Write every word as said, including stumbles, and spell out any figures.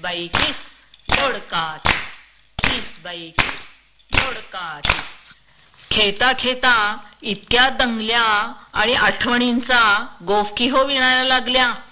बाई किस दोडका किस, किस बाई किस दोडका किस. खेता खेता इतक्या दंगल्या आणि आठवणींचा गोफकी हो विणायला लागल्या.